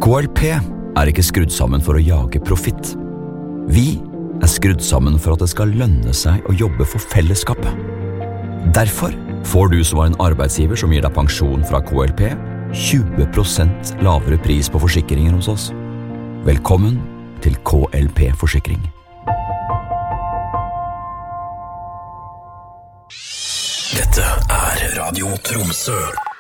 KLP ikke skrudd sammen for å jage profitt. Vi skrudd sammen for at det skal lønne seg å jobbe for fellesskapet. Derfor får du som var en arbeidsgiver som gir deg pensjon fra KLP 20% lavere pris på forsikringer hos oss. Velkommen til KLP Forsikring. Dette Radio Tromsø.